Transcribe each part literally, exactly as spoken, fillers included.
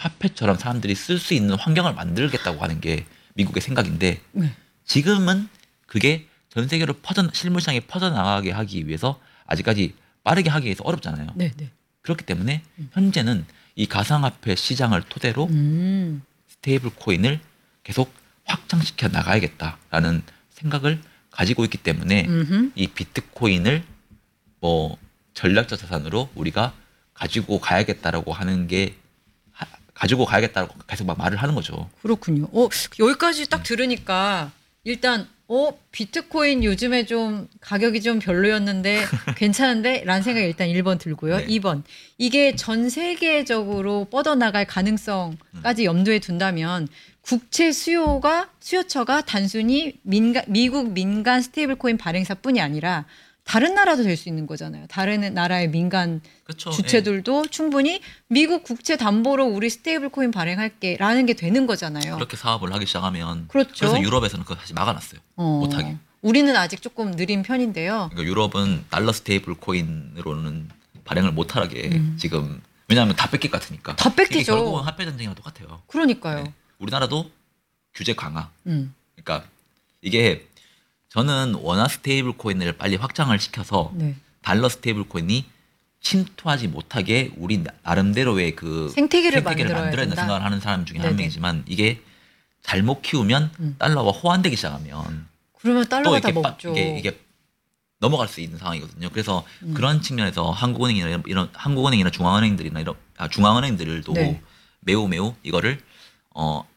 화폐처럼 사람들이 쓸 수 있는 환경을 만들겠다고 하는 게 미국의 생각인데 네. 지금은 그게 전 세계로 퍼져 실물상에 퍼져나가게 하기 위해서 아직까지 빠르게 하기 위해서 어렵잖아요. 네, 네. 그렇기 때문에 현재는 이 가상화폐 시장을 토대로 음. 스테이블 코인을 계속 확장시켜 나가야겠다라는 생각을 가지고 있기 때문에 음흠. 이 비트코인을 뭐 전략적 자산으로 우리가 가지고 가야겠다라고 하는 게 하, 가지고 가야겠다라고 계속 막 말을 하는 거죠. 그렇군요. 어, 여기까지 딱 들으니까 일단 어 비트코인 요즘에 좀 가격이 좀 별로였는데 괜찮은데 라는 생각이 일단 일 번 들고요. 네. 이 번 이게 전 세계적으로 뻗어나갈 가능성까지 염두에 둔다면 국채 수요가 수요처가 단순히 민간, 미국 민간 스테이블코인 발행사뿐이 아니라 다른 나라도 될 수 있는 거잖아요. 다른 나라의 민간 그렇죠. 주체들도 예. 충분히 미국 국채 담보로 우리 스테이블 코인 발행할게라는 게 되는 거잖아요. 그렇게 사업을 하기 시작하면 그렇죠. 그래서 유럽에서는 그거 다시 막아놨어요. 어, 못하게. 우리는 아직 조금 느린 편인데요. 그러니까 유럽은 달러 스테이블 코인으로는 발행을 못하게 음. 지금 왜냐하면 다 뺏길 것 같으니까. 다 뺏기죠. 이게 결국은 화폐 전쟁이랑 똑같아요. 그러니까요. 네. 우리나라도 규제 강화. 음. 그러니까 이게 저는 원화 스테이블 코인을 빨리 확장을 시켜서 네. 달러 스테이블 코인이 침투하지 못하게 우리 나름대로의 그 생태계를, 생태계를 만들어야 만들어야 된다 된다. 생각을 하는 사람 중에 네네. 한 명이지만 이게 잘못 키우면 음. 달러와 호환되기 시작하면 그러면 또 달러가 다 이렇게, 빠, 먹죠. 이게, 이게 넘어갈 수 있는 상황이거든요. 그래서 음. 그런 측면에서 한국은행이나 이런, 이런 한국은행이나 중앙은행들이나 이런 아, 중앙은행들도 네. 매우 매우 이거를 어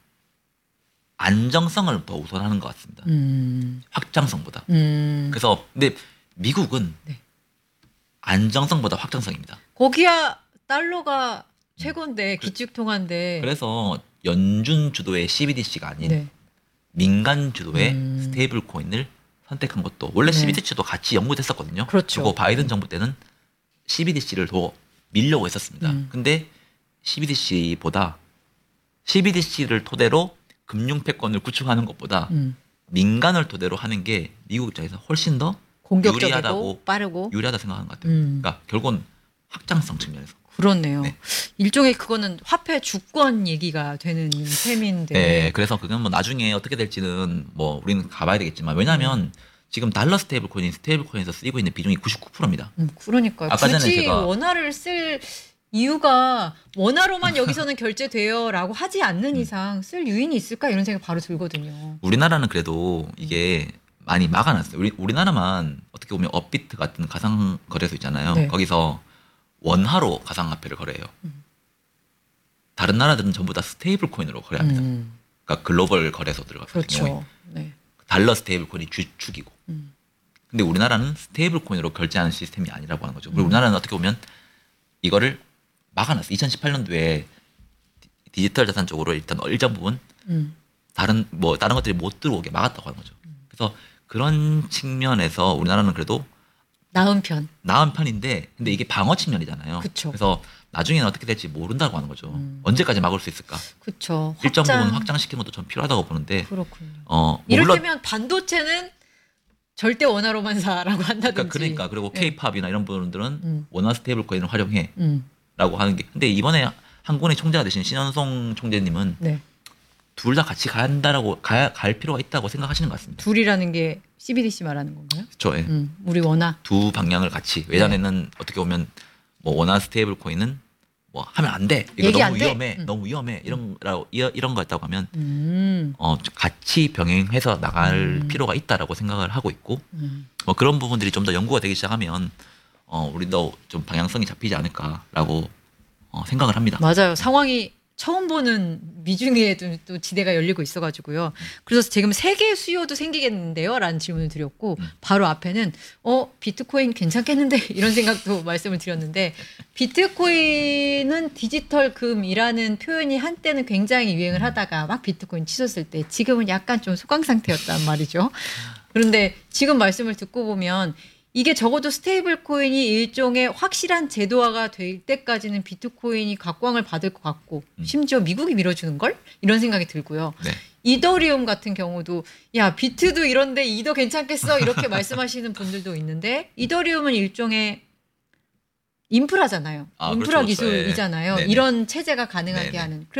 안정성을 더 우선하는 것 같습니다. 음. 확장성보다. 음. 그래서 근데 미국은 네. 안정성보다 확장성입니다. 거기야 달러가 최고인데 기축통화인데. 그래서 연준 주도의 씨비디씨가 아닌 네. 민간 주도의 음. 스테이블 코인을 선택한 것도 원래 네. 씨비디씨도 같이 연구됐었거든요. 그렇죠. 그리고 바이든 정부 때는 씨비디씨를 더 밀려고 했었습니다. 음. 근데 씨비디씨보다 씨비디씨를 토대로 금융 패권을 구축하는 것보다 음. 민간을 토대로 하는 게 미국 입장에서 훨씬 더 공격적이고 유리하다고 빠르고. 유리하다 생각하는 것 같아요. 음. 그러니까 결국은 확장성 측면에서. 그렇네요. 네. 일종의 그거는 화폐 주권 얘기가 되는 셈인데. 네, 그래서 그건 뭐 나중에 어떻게 될지는 뭐 우리는 가봐야 되겠지만 왜냐하면 음. 지금 달러 스테이블 코인, 스테이블 코인에서 쓰이고 있는 비중이 구십구 퍼센트입니다. 음, 그러니까요. 아까 전에 굳이 제가- 원화를 쓸 이유가 원화로만 여기서는 결제돼요라고 하지 않는 이상 쓸 유인이 있을까 이런 생각 바로 들거든요. 우리나라는 그래도 이게 많이 막아놨어요. 우리 우리나라만 어떻게 보면 업비트 같은 가상 거래소 있잖아요. 네. 거기서 원화로 가상화폐를 거래해요. 음. 다른 나라들은 전부 다 스테이블 코인으로 거래합니다. 음, 그러니까 글로벌 거래소들 같은 경우에 그렇죠. 네. 달러 스테이블 코인이 주축이고. 음. 근데 우리나라는 스테이블 코인으로 결제하는 시스템이 아니라고 하는 거죠. 그리고 음. 우리나라는 어떻게 보면 이거를 막아놨어요. 이천십팔 년도에 디지털 자산 쪽으로 일단 일정 부분 음. 다른 뭐 다른 것들이 못 들어오게 막았다고 하는 거죠. 그래서 그런 측면에서 우리나라는 그래도 나은 편. 나은 편인데 근데 이게 방어 측면이잖아요. 그쵸. 그래서 나중에는 어떻게 될지 모른다고 하는 거죠. 음. 언제까지 막을 수 있을까? 그렇죠. 일정 부분 확장시키는 것도 좀 필요하다고 보는데 그렇군요. 어 뭐 이럴 물론 때면 반도체는 절대 원화로만 사라고 한다든지. 그러니까, 그러니까 그리고 네. K-팝이나 이런 분들은 음. 원화 스테이블 코인을 활용해라고 음. 하는 게 근데 이번에 한국은행 총재가 되신 신현송 총재님은 네. 둘 다 같이 간다라고 가야 갈 필요가 있다고 생각하시는 것 같습니다. 둘이라는 게 씨비디씨 말하는 건가요? 그렇죠. 예. 음. 우리 원화. 두 방향을 같이 예전에는 어떻게 보면 뭐 원화 스테이블 코인은 뭐 하면 안 돼. 이거 얘기 너무 안 돼? 위험해. 음. 너무 위험해. 이런 라고 이런 거였다고 하면 음. 어 같이 병행해서 나갈 음. 필요가 있다라고 생각을 하고 있고 음. 뭐 그런 부분들이 좀 더 연구가 되기 시작하면 어 우리도 좀 방향성이 잡히지 않을까라고 어, 생각을 합니다. 맞아요. 상황이 처음 보는 미중에도 또 지대가 열리고 있어가지고요. 그래서 지금 세계 수요도 생기겠는데요? 라는 질문을 드렸고 음. 바로 앞에는 어 비트코인 괜찮겠는데 이런 생각도 말씀을 드렸는데 비트코인은 디지털 금이라는 표현이 한때는 굉장히 유행을 하다가 막 비트코인 치솟을 때 지금은 약간 좀 소강 상태였단 말이죠. 그런데 지금 말씀을 듣고 보면 이게 적어도 스테이블 코인이 일종의 확실한 제도화가 될 때까지는 비트코인이 각광을 받을 것 같고 음. 심지어 미국이 밀어주는 걸? 이런 생각이 들고요. 네. 이더리움 같은 경우도 야 비트도 이런데 이더 괜찮겠어? 이렇게 말씀하시는 분들도 있는데 이더리움은 일종의 인프라잖아요. 아, 인프라 그렇죠, 그렇죠. 기술이잖아요. 예. 네네. 이런 체제가 가능하게 네네. 하는.